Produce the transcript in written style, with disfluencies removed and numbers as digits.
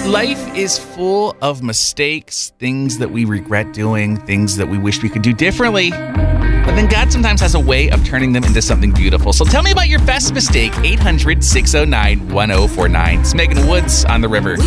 Life is full of mistakes, things that we regret doing, things that we wish we could do differently. But then God sometimes has a way of turning them into something beautiful. So tell me about your best mistake, 800-609-1049. It's Megan Woods on The River.